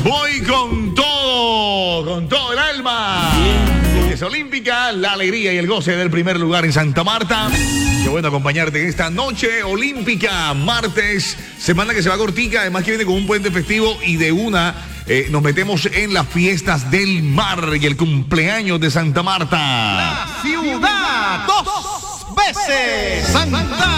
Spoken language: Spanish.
Voy con todo el alma. Es Olímpica, la alegría y el goce del primer lugar en Santa Marta. Qué bueno acompañarte en esta noche olímpica, martes, semana que se va cortica, además que viene con un puente festivo y de una nos metemos en las fiestas del mar y el cumpleaños de Santa Marta. La ciudad, dos veces Santa